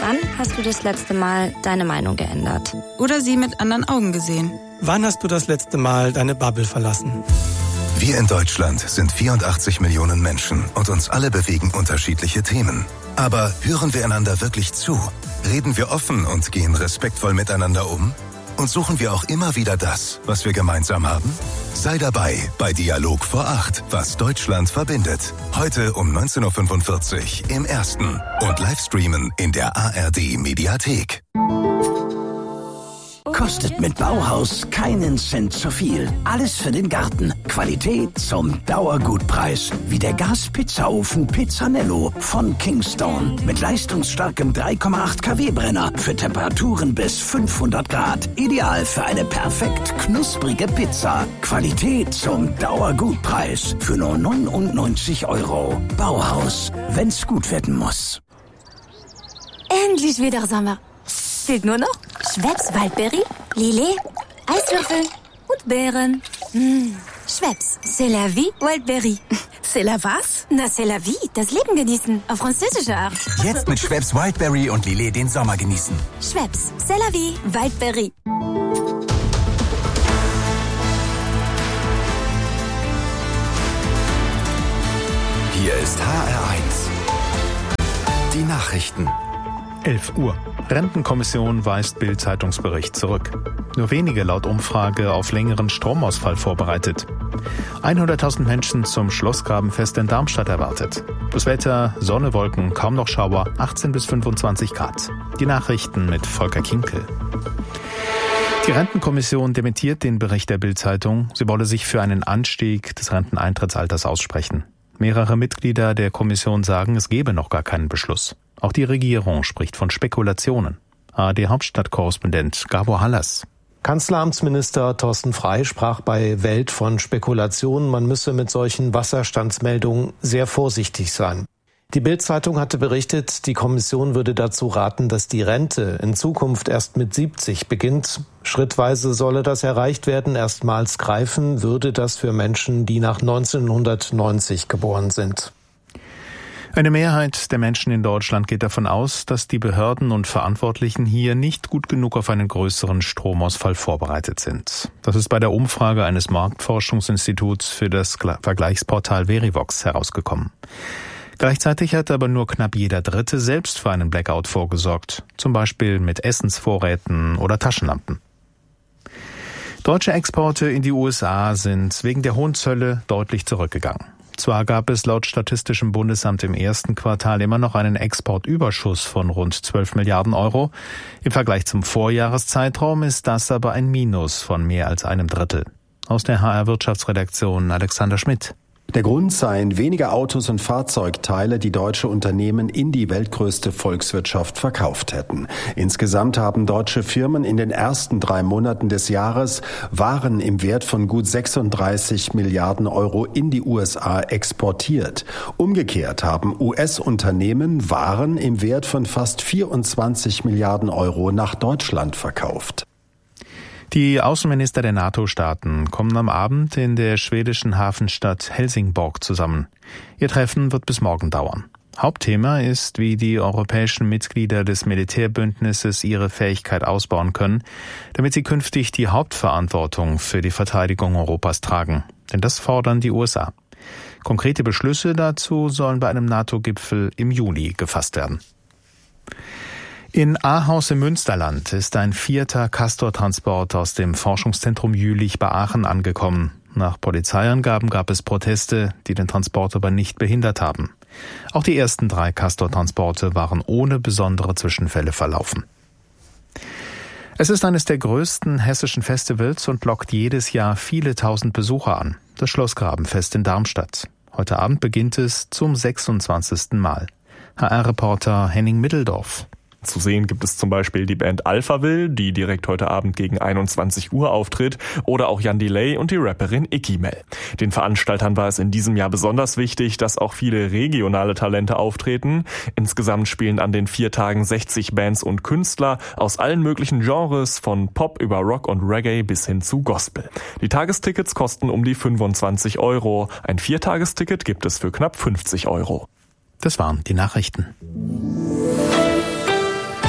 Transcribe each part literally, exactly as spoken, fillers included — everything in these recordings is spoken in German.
Wann hast du das letzte Mal deine Meinung geändert? Oder sie mit anderen Augen gesehen? Wann hast du das letzte Mal deine Bubble verlassen? Wir in Deutschland sind vierundachtzig Millionen Menschen und uns alle bewegen unterschiedliche Themen. Aber hören wir einander wirklich zu? Reden wir offen und gehen respektvoll miteinander um? Und suchen wir auch immer wieder das, was wir gemeinsam haben? Sei dabei bei Dialog vor acht, was Deutschland verbindet. Heute um neunzehn Uhr fünfundvierzig im Ersten und Livestreamen in der A R D-Mediathek. Kostet mit Bauhaus keinen Cent zu viel. Alles für den Garten. Qualität zum Dauergutpreis. Wie der Gaspizzaofen Pizzanello von Kingstone. Mit leistungsstarkem drei Komma acht Kilowatt Brenner für Temperaturen bis fünfhundert Grad. Ideal für eine perfekt knusprige Pizza. Qualität zum Dauergutpreis. Für nur neunundneunzig Euro. Bauhaus. Wenn's gut werden muss. Endlich wieder Sommer. Fehlt nur noch Schweppes Waldberry, Lillet, Eiswürfel und Beeren. Mmh. Schweppes, c'est la vie, Waldberry. C'est la was? Na, c'est la vie, das Leben genießen, auf französische Art. Jetzt mit Schweppes Wildberry und Lillet den Sommer genießen. Schweppes, c'est la vie, Waldberry. Hier ist H R eins. Die Nachrichten. elf Uhr. Rentenkommission weist Bild-Zeitungsbericht zurück. Nur wenige laut Umfrage auf längeren Stromausfall vorbereitet. hunderttausend Menschen zum Schlossgrabenfest in Darmstadt erwartet. Das Wetter, Sonne, Wolken, kaum noch Schauer, achtzehn bis fünfundzwanzig Grad. Die Nachrichten mit Volker Kinkel. Die Rentenkommission dementiert den Bericht der Bild-Zeitung. Sie wolle sich für einen Anstieg des Renteneintrittsalters aussprechen. Mehrere Mitglieder der Kommission sagen, es gebe noch gar keinen Beschluss. Auch die Regierung spricht von Spekulationen. A R D-Hauptstadtkorrespondent Gabor Hallas. Kanzleramtsminister Thorsten Frey sprach bei Welt von Spekulationen. Man müsse mit solchen Wasserstandsmeldungen sehr vorsichtig sein. Die Bild-Zeitung hatte berichtet, die Kommission würde dazu raten, dass die Rente in Zukunft erst mit siebzig beginnt. Schrittweise solle das erreicht werden. Erstmals greifen würde das für Menschen, die nach neunzehnhundertneunzig geboren sind. Eine Mehrheit der Menschen in Deutschland geht davon aus, dass die Behörden und Verantwortlichen hier nicht gut genug auf einen größeren Stromausfall vorbereitet sind. Das ist bei der Umfrage eines Marktforschungsinstituts für das Vergleichsportal Verivox herausgekommen. Gleichzeitig hat aber nur knapp jeder Dritte selbst für einen Blackout vorgesorgt, zum Beispiel mit Essensvorräten oder Taschenlampen. Deutsche Exporte in die U S A sind wegen der hohen Zölle deutlich zurückgegangen. Zwar gab es laut Statistischem Bundesamt im ersten Quartal immer noch einen Exportüberschuss von rund zwölf Milliarden Euro. Im Vergleich zum Vorjahreszeitraum ist das aber ein Minus von mehr als einem Drittel. Aus der H R-Wirtschaftsredaktion Alexander Schmidt. Der Grund seien weniger Autos und Fahrzeugteile, die deutsche Unternehmen in die weltgrößte Volkswirtschaft verkauft hätten. Insgesamt haben deutsche Firmen in den ersten drei Monaten des Jahres Waren im Wert von gut sechsunddreißig Milliarden Euro in die U S A exportiert. Umgekehrt haben U S-Unternehmen Waren im Wert von fast vierundzwanzig Milliarden Euro nach Deutschland verkauft. Die Außenminister der NATO-Staaten kommen am Abend in der schwedischen Hafenstadt Helsingborg zusammen. Ihr Treffen wird bis morgen dauern. Hauptthema ist, wie die europäischen Mitglieder des Militärbündnisses ihre Fähigkeit ausbauen können, damit sie künftig die Hauptverantwortung für die Verteidigung Europas tragen. Denn das fordern die U S A. Konkrete Beschlüsse dazu sollen bei einem NATO-Gipfel im Juli gefasst werden. In Ahaus im Münsterland ist ein vierter Castor-Transport aus dem Forschungszentrum Jülich bei Aachen angekommen. Nach Polizeiangaben gab es Proteste, die den Transport aber nicht behindert haben. Auch die ersten drei Castor-Transporte waren ohne besondere Zwischenfälle verlaufen. Es ist eines der größten hessischen Festivals und lockt jedes Jahr viele tausend Besucher an. Das Schlossgrabenfest in Darmstadt. Heute Abend beginnt es zum sechsundzwanzigsten Mal. H R-Reporter Henning Middeldorf. Zu sehen gibt es zum Beispiel die Band Alphaville, die direkt heute Abend gegen einundzwanzig Uhr auftritt, oder auch Jan Delay und die Rapperin Ikimel. Den Veranstaltern war es in diesem Jahr besonders wichtig, dass auch viele regionale Talente auftreten. Insgesamt spielen an den vier Tagen sechzig Bands und Künstler aus allen möglichen Genres, von Pop über Rock und Reggae bis hin zu Gospel. Die Tagestickets kosten um die fünfundzwanzig Euro. Ein Viertagesticket gibt es für knapp fünfzig Euro. Das waren die Nachrichten.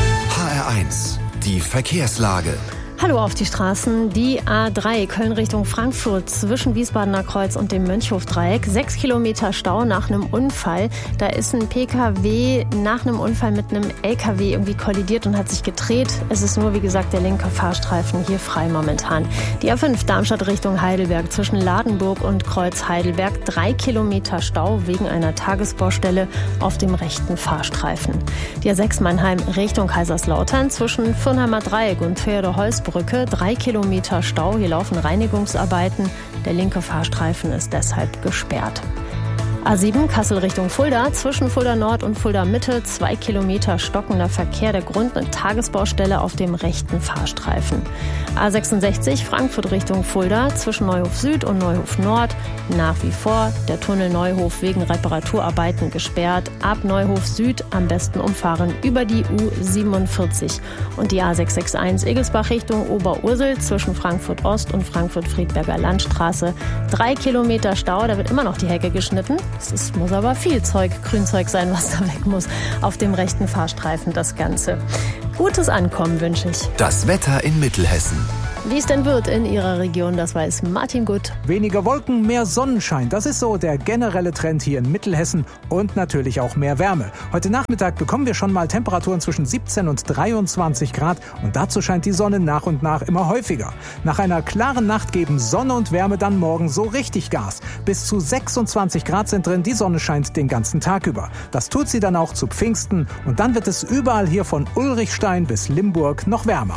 Die Verkehrslage. Hallo auf die Straßen. Die A drei Köln Richtung Frankfurt zwischen Wiesbadener Kreuz und dem Mönchhofdreieck. Sechs Kilometer Stau nach einem Unfall. Da ist ein P K W nach einem Unfall mit einem L K W irgendwie kollidiert und hat sich gedreht. Es ist nur, wie gesagt, der linke Fahrstreifen hier frei momentan. Die A fünf Darmstadt Richtung Heidelberg zwischen Ladenburg und Kreuz Heidelberg. Drei Kilometer Stau wegen einer Tagesbaustelle auf dem rechten Fahrstreifen. Die A sechs Mannheim Richtung Kaiserslautern zwischen Fürnheimer Dreieck und Theodor-Heuss Brücke, drei Kilometer Stau, hier laufen Reinigungsarbeiten. Der linke Fahrstreifen ist deshalb gesperrt. A sieben Kassel Richtung Fulda, zwischen Fulda Nord und Fulda Mitte, zwei Kilometer stockender Verkehr. Der Grund eine Tagesbaustelle auf dem rechten Fahrstreifen. A sechsundsechzig Frankfurt Richtung Fulda, zwischen Neuhof Süd und Neuhof Nord. Nach wie vor der Tunnel Neuhof wegen Reparaturarbeiten gesperrt. Ab Neuhof Süd am besten umfahren über die U siebenundvierzig. Und die A sechshundereinundsechzig Egelsbach Richtung Oberursel, zwischen Frankfurt Ost und Frankfurt-Friedberger Landstraße. Drei Kilometer Stau, da wird immer noch die Hecke geschnitten. Es ist, muss aber viel Zeug, Grünzeug sein, was da weg muss. Auf dem rechten Fahrstreifen das Ganze. Gutes Ankommen wünsche ich. Das Wetter in Mittelhessen. Wie es denn wird in Ihrer Region, das weiß Martin Gut. Weniger Wolken, mehr Sonnenschein. Das ist so der generelle Trend hier in Mittelhessen und natürlich auch mehr Wärme. Heute Nachmittag bekommen wir schon mal Temperaturen zwischen siebzehn und dreiundzwanzig Grad und dazu scheint die Sonne nach und nach immer häufiger. Nach einer klaren Nacht geben Sonne und Wärme dann morgen so richtig Gas. Bis zu sechsundzwanzig Grad sind drin, die Sonne scheint den ganzen Tag über. Das tut sie dann auch zu Pfingsten und dann wird es überall hier von Ulrichstein bis Limburg noch wärmer.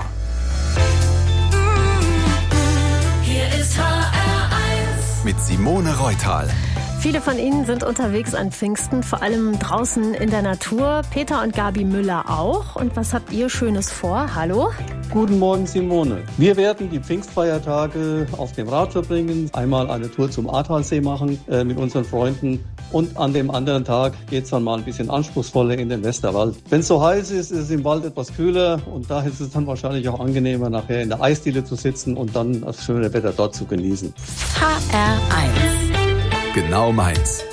Mit Simone Reutal. Viele von Ihnen sind unterwegs an Pfingsten, vor allem draußen in der Natur. Peter und Gabi Müller auch. Und was habt ihr Schönes vor? Hallo? Guten Morgen, Simone. Wir werden die Pfingstfeiertage auf dem Rad verbringen. Einmal eine Tour zum Ahrtalsee machen äh, mit unseren Freunden. Und an dem anderen Tag geht es dann mal ein bisschen anspruchsvoller in den Westerwald. Wenn es so heiß ist, ist es im Wald etwas kühler. Und da ist es dann wahrscheinlich auch angenehmer, nachher in der Eisdiele zu sitzen und dann das schöne Wetter dort zu genießen. H R eins. Genau meins.